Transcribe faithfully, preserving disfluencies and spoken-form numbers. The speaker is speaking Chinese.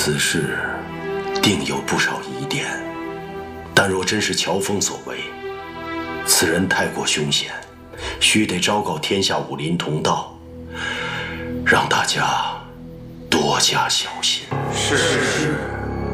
此事定有不少疑点，但若真是乔峰所为，此人太过凶险，须得昭告天下武林同道，让大家多加小心。 是。